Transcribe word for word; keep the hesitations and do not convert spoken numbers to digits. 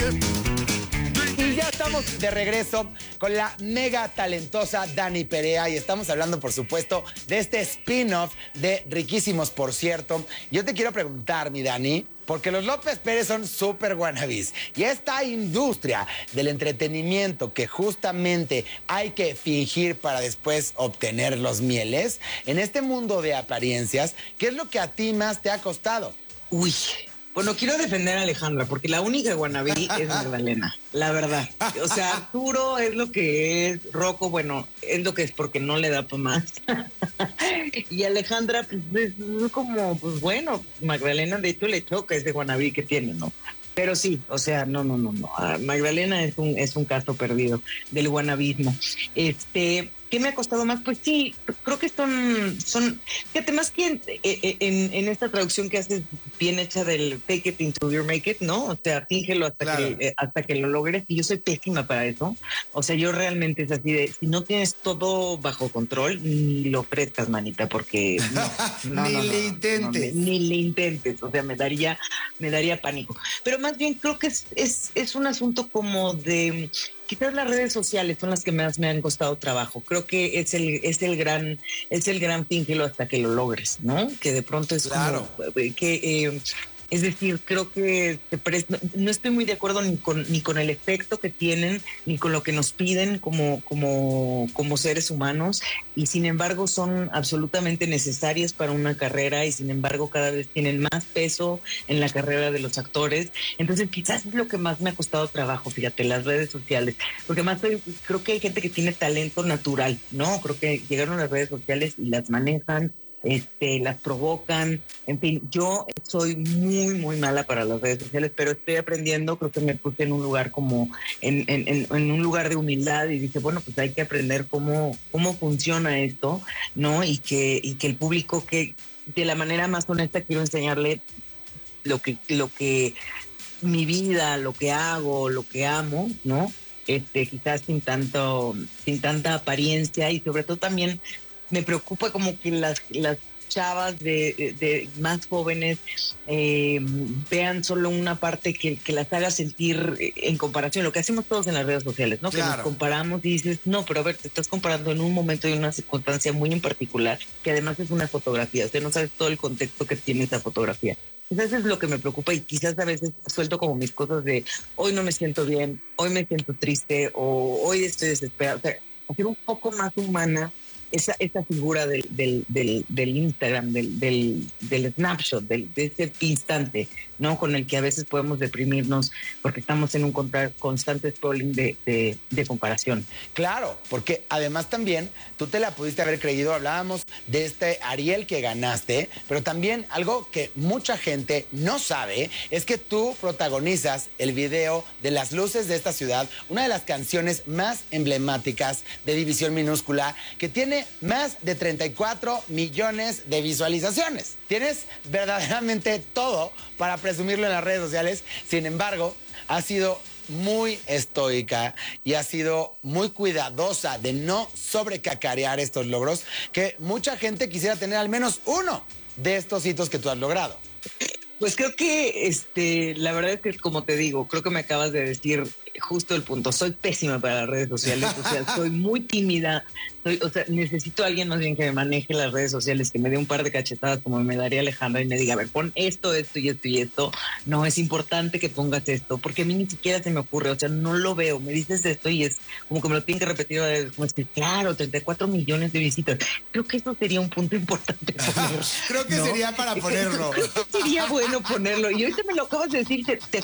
Y ya estamos de regreso con la mega talentosa Dani Perea y estamos hablando, por supuesto, de este spin-off de Riquísimos, por cierto. Yo te quiero preguntar, mi Dani, porque los López Pérez son súper wannabes y esta industria del entretenimiento que justamente hay que fingir para después obtener los mieles, en este mundo de apariencias, ¿qué es lo que a ti más te ha costado? Uy, bueno, quiero defender a Alejandra, porque la única wannabe es Magdalena, la verdad. O sea, Arturo es lo que es, Rocco, bueno, es lo que es porque no le da para más. Y Alejandra, pues es como, pues bueno, Magdalena de hecho le choca ese wannabe que tiene, ¿no? Pero sí, o sea, no, no, no, no. Magdalena es un, es un caso perdido del wannabismo. Este... ¿Qué me ha costado más? Pues sí, creo que son, son fíjate, más que en, en, en esta traducción que haces bien hecha del fake it until you make it, ¿no? O sea, fíngelo hasta, claro. que, eh, hasta que lo logres, y yo soy pésima para eso. O sea, yo realmente es así de, si no tienes todo bajo control, ni lo ofrezcas, manita, porque no, no, ni no, le no, intentes. No, ni, ni le intentes, o sea, me daría, me daría pánico. Pero más bien creo que es, es, es un asunto como de... Quizás las redes sociales son las que más me han costado trabajo. Creo que es el, es el gran, es el gran fíngelo hasta que lo logres, ¿no? Que de pronto es claro. como que eh, es decir, creo que te pre- no, no estoy muy de acuerdo ni con, ni con el efecto que tienen, ni con lo que nos piden como, como, como seres humanos, y sin embargo son absolutamente necesarias para una carrera, y sin embargo cada vez tienen más peso en la carrera de los actores. Entonces quizás es lo que más me ha costado trabajo, fíjate, las redes sociales, porque más soy, creo que hay gente que tiene talento natural, ¿no? Creo que llegaron las redes sociales y las manejan, Este, las provocan, en fin, yo soy muy, muy mala para las redes sociales, pero estoy aprendiendo. Creo que me puse en un lugar como, en, en, en, en un lugar de humildad, y dije, bueno, pues hay que aprender cómo, cómo funciona esto, ¿no? Y que, y que el público, que de la manera más honesta quiero enseñarle lo que, lo que, mi vida, lo que hago, lo que amo, ¿no? Este, quizás sin tanto, sin tanta apariencia, y sobre todo también me preocupa como que las, las chavas de, de, de más jóvenes eh, vean solo una parte que, que las haga sentir en comparación, lo que hacemos todos en las redes sociales, ¿no? Claro. Que nos comparamos y dices, no, pero a ver, te estás comparando en un momento y una circunstancia muy en particular, que además es una fotografía, o sea, no sabes todo el contexto que tiene esa fotografía. Quizás es lo que me preocupa, y quizás a veces suelto como mis cosas de hoy no me siento bien, hoy me siento triste, o hoy estoy desesperada. O sea, hacer un poco más humana esa, esa figura del, del, del, del Instagram, del, del, del snapshot, del, de ese instante, ¿no? Con el que a veces podemos deprimirnos porque estamos en un constante scrolling de, de, de comparación. Claro, porque además también tú te la pudiste haber creído. Hablábamos de este Ariel que ganaste, pero también algo que mucha gente no sabe es que tú protagonizas el video de Las Luces de esta Ciudad, una de las canciones más emblemáticas de División Minúscula, que tiene más de treinta y cuatro millones de visualizaciones. Tienes verdaderamente todo para presumirlo en las redes sociales. Sin embargo, has sido muy estoica y has sido muy cuidadosa de no sobrecacarear estos logros, que mucha gente quisiera tener al menos uno de estos hitos que tú has logrado. Pues creo que, este, la verdad es que, como te digo, creo que me acabas de decir justo el punto. Soy pésima para las redes sociales, o sea, soy muy tímida. Soy, o sea, necesito a alguien más bien que me maneje las redes sociales, que me dé un par de cachetadas como me daría Alejandra y me diga, a ver, pon esto, esto y esto y esto. No, es importante que pongas esto, porque a mí ni siquiera se me ocurre, o sea, no lo veo. Me dices esto y es como que me lo tienen que repetir, como es que, claro, treinta y cuatro millones de visitas. Creo que eso sería un punto importante poner. Creo que ¿no? sería para ponerlo. Creo que sería bueno ponerlo. Y ahorita me lo acabas de decir, te, te